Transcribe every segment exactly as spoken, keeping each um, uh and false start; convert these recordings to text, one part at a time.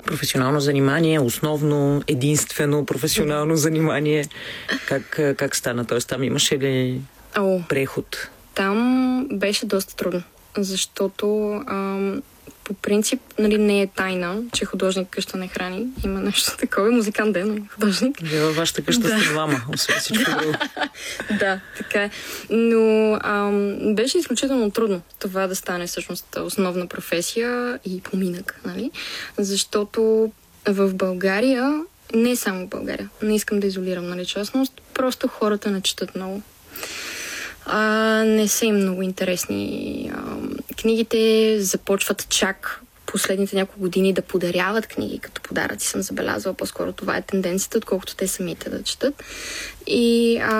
професионално занимание, основно, единствено професионално занимание. Как, как стана? Тоест там имаше ли О, преход? Там беше доста трудно, защото ам, по принцип, нали, не е тайна, че художник къща не храни. Има нещо такова. Музикант е, но художник. Вие във вашата къща да. сте двама, освен всичко друго. Да, така е. Но ам, беше изключително трудно това да стане всъщност основна професия и поминък, нали? Защото в България, не само в България, не искам да изолирам, нали, частност, просто хората не четат много. А, не са им много интересни. А, книгите започват чак последните няколко години да подаряват книги като подаръци, съм забелязала. По-скоро това е тенденцията, отколкото те самите да четат. И а,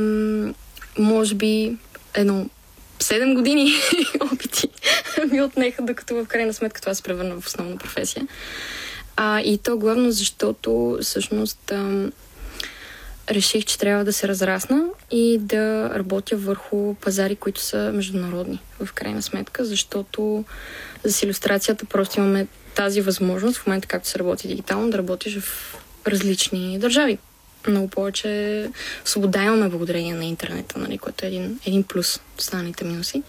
може би едно седем години опити ми отнеха, докато в крайна сметка това се превърна в основна професия. А, и то главно защото всъщност ам, реших, че трябва да се разрасна и да работя върху пазари, които са международни в крайна сметка, защото за илюстрацията просто имаме тази възможност в момента, както се работи дигитално, да работиш в различни държави. Много повече свобода имаме благодарение на интернета, нали, което е един, един плюс от останалите минуси.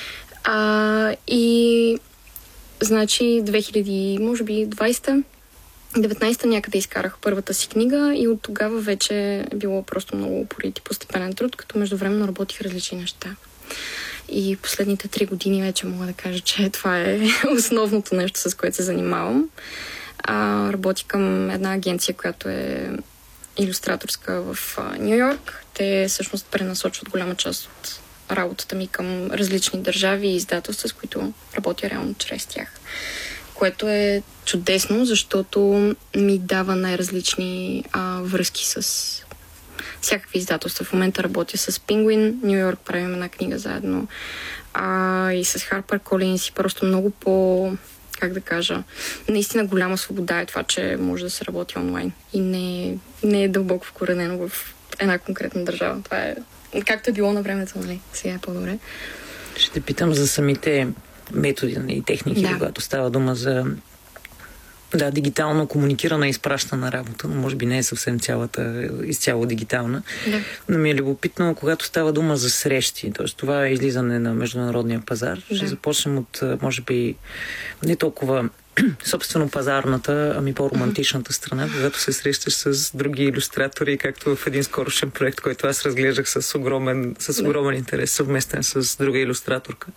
А, и значи две хиляди, може би двайсета деветнайсета някъде изкарах първата си книга и от тогава вече е било просто много упорит и постепенен труд, като междувременно работих различни неща. И последните три години вече мога да кажа, че това е основното нещо, с което се занимавам. А, работя към една агенция, която е илюстраторска в Ню Йорк. Те всъщност пренасочват голяма част от работата ми към различни държави и издателства, с които работя реално чрез тях. Което е чудесно, защото ми дава най-различни а, връзки с всякакви издателства. В момента работя с Penguin, Ню Йорк, правим една книга заедно, а, и с Harper Collins и просто много по, как да кажа, наистина голяма свобода е това, че може да се работи онлайн и не, не е дълбоко вкоренено в една конкретна държава. Това е както е било на времето, нали? Сега е по-добре. Ще те питам за самите методи и техники, да. Когато става дума за да, дигитално комуникирана и изпращана работа, но може би не е съвсем цялата, изцяло дигитална. Да. Но ми е любопитно, когато става дума за срещи, т.е. това е излизане на международния пазар. Да. Ще започнем от, може би, не толкова собствено пазарната, ами по-романтичната страна, когато се срещаш с други илюстратори, както в един скорошен проект, който аз разглеждах с огромен, с огромен интерес, съвместен с друга илюстраторка.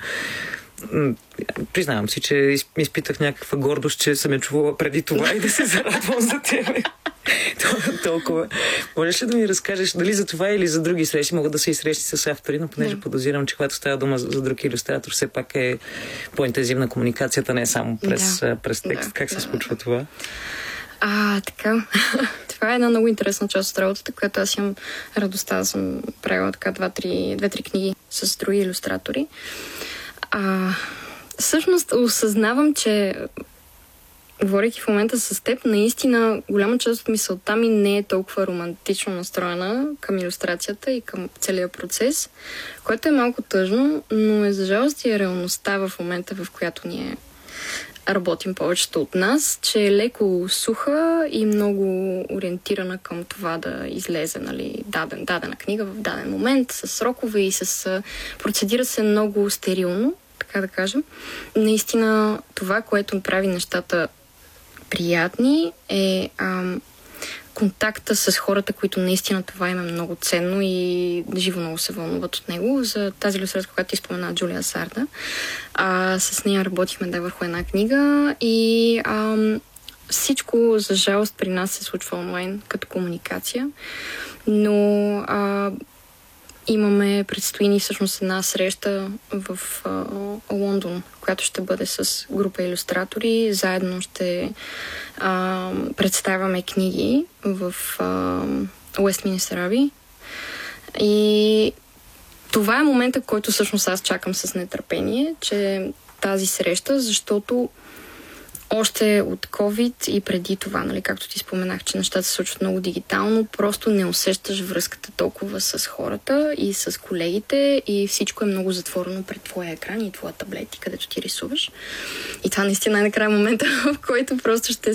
Признавам си, че изпитах някаква гордост, че съм я чувала преди това и да се зарадвам за тебе. Толкова. Можеш ли да ми разкажеш дали за това или за други срещи? Могат да се и срещи с автори, но понеже подозирам, че когато става дума за, за друг илюстратор, все пак е по-интензивна комуникацията, не е само през, да. през текст. Да, как се да, случва да. това? А, така. Това е една много интересна част от работата, която аз имам радостта да съм правила така два-три, две-три книги с други илюстратори. А, всъщност осъзнавам, че говорейки в момента с теб, наистина голяма част от мисълта ми не е толкова романтично настроена към илюстрацията и към целия процес, което е малко тъжно, но е за жалост и е реалността в момента, в която ние работим повечето от нас, че е леко суха и много ориентирана към това да излезе, нали, даден, дадена книга в даден момент, с срокове и с... процедира се много стерилно, така да кажем. Наистина това, което прави нещата приятни, е ам, контакта с хората, които наистина това им е много ценно и живо много се вълнуват от него. За тази илюстрация, която ти спомена, Джулия Сарда, а, с нея работихме да върху една книга и ам, всичко, за жалост, при нас се случва онлайн като комуникация, но а, имаме, предстои ни всъщност една среща в а, Лондон, която ще бъде с група илюстратори. Заедно ще а, представяме книги в Уестминстър Аби. И това е момента, който всъщност аз чакам с нетърпение, че тази среща, защото още от COVID и преди това, нали, както ти споменах, че нещата се случват много дигитално, просто не усещаш връзката толкова с хората и с колегите и всичко е много затворено пред твоя екран и твоя таблет, където ти рисуваш. И това наистина е накрая момента, в който просто ще